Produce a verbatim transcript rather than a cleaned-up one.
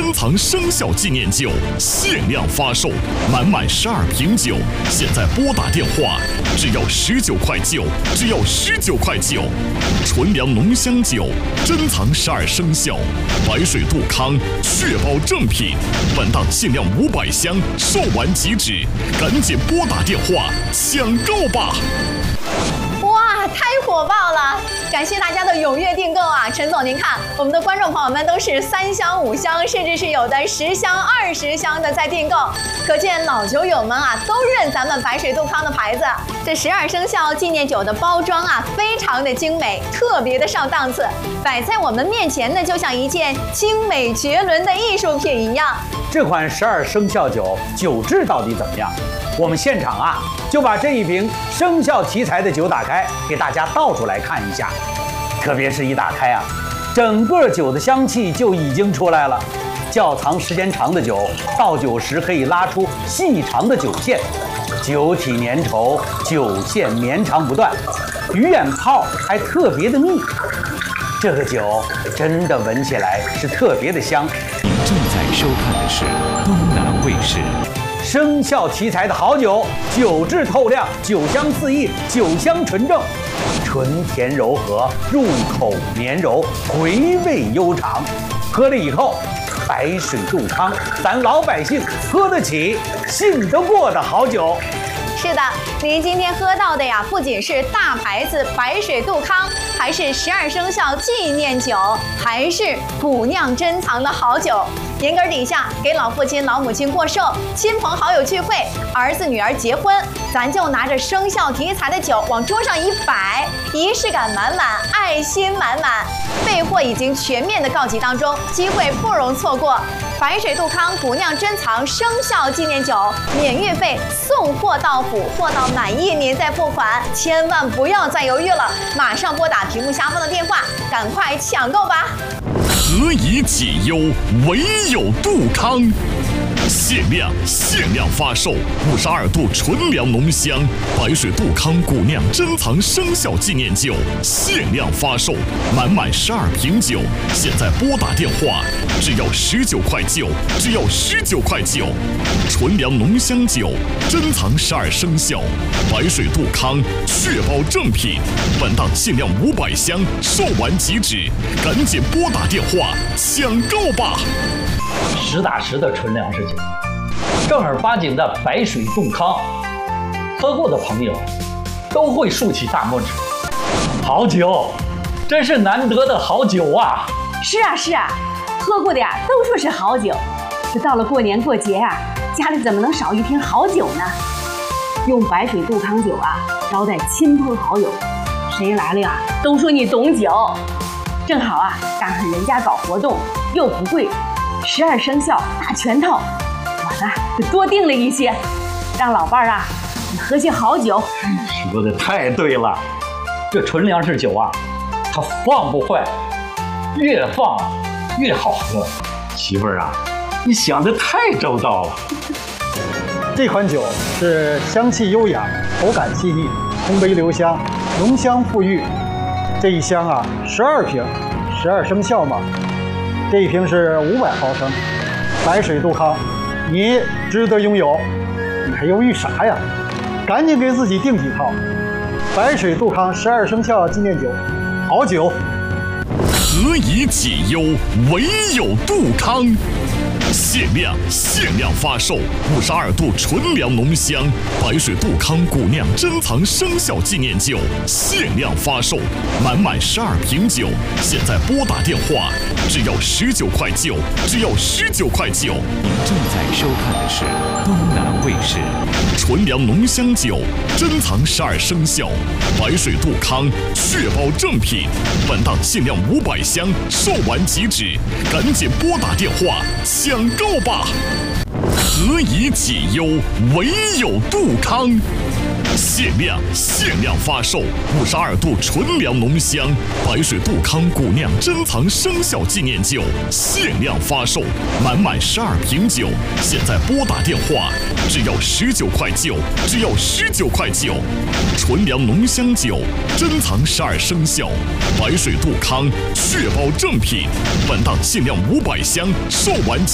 珍藏生肖纪念酒限量发售，满满十二瓶酒，现在拨打电话只要十九块九，只要十九块九。纯粮浓香酒，珍藏十二生肖，白水杜康，确保正品。本档限量五百箱，售完即止，赶紧拨打电话抢购吧！ 哇，太火爆了！感谢大家的踊跃订购啊！陈总，您看，我们的观众朋友们都是三箱、五箱，甚至是有的十箱、二十箱的在订购，可见老酒友们啊都认咱们白水杜康的牌子。这十二生肖纪念酒的包装啊，非常的精美，特别的上档次，摆在我们面前呢，就像一件精美绝伦的艺术品一样。 这款十二生肖酒酒质到底怎么样？我们现场啊，就把这一瓶生肖题材的酒打开，给大家倒出来看一下。特别是一打开啊，整个酒的香气就已经出来了。窖藏时间长的酒，倒酒时可以拉出细长的酒线，酒体粘稠，酒线绵长不断，鱼眼泡还特别的密。这个酒真的闻起来是特别的香。 您正在收看的是东南卫视。 生肖题材的好酒，酒质透亮，酒香四溢，酒香纯正，醇甜柔和，入口绵柔，回味悠长。喝了以后，白水杜康，咱老百姓喝得起、信得过的好酒。 是的，您今天喝到的呀，不仅是大牌子白水杜康，还是十二生肖纪念酒，还是古酿珍藏的好酒。年根底下给老父亲、老母亲过寿，亲朋好友聚会，儿子女儿结婚，咱就拿着生肖题材的酒往桌上一摆，仪式感满满，爱心满满。备货已经全面的告急当中，机会不容错过。白水杜康古酿珍藏生肖纪念酒，免运费，送货到府，货到满意您再付款，千万不要再犹豫了，马上拨打屏幕下方的电话，赶快抢购吧！ 何以解忧，唯有杜康。限量限量发售五十二度纯粮浓香白水杜康古酿珍藏生肖纪念酒，限量发售，满满十二瓶酒，现在拨打电话只要十九块九，只要十九块九。纯粮浓香酒，珍藏十二生肖，白水杜康，确保正品。本档限量五百箱，售完即止，赶紧拨打电话抢购吧！ 实打实的纯粮食酒，正儿八经的白水杜康，喝过的朋友都会竖起大拇指。好酒，真是难得的好酒啊！ 是啊是啊，喝过的呀都说是好酒。这到了过年过节啊，家里怎么能少一瓶好酒呢？用白水杜康酒啊招待亲朋好友，谁来了呀都说你懂酒。正好啊赶上人家搞活动，又不贵。十二生肖大全套，我呢就多订了一些，让老伴儿啊你喝些好酒。 说的太对了，这纯粮食酒啊，它放不坏，越放越好喝。媳妇儿啊，你想的太周到了。 这款酒是香气优雅，口感细腻，空杯留香，浓香馥郁。这一箱啊，十二瓶，十二生肖嘛。这一瓶是五百毫升，白水杜康，你值得拥有，你还犹豫啥呀？赶紧给自己订几套，白水杜康十二生肖纪念酒，好酒。 何以解忧，唯有杜康。限量限量发售五十二度纯粮浓香白水杜康古酿珍藏生肖纪念酒，限量发售，满满十二瓶酒，现在拨打电话只要十九块九，只要十九块九。 您正在收看的是东南卫视。 纯粮浓香酒，珍藏十二生肖，白水杜康，确保正品。本档限量五百箱，售完即止，赶紧拨打电话抢购吧！何以解忧，唯有杜康。限量限量发售五十二度纯粮浓香白水杜康古酿珍藏生肖纪念酒，限量发售，满满十二瓶酒，现在拨打电话只要十九块九，只要十九块九。纯粮浓香酒，珍藏十二生肖，白水杜康，确保正品。本档限量五百箱，售完即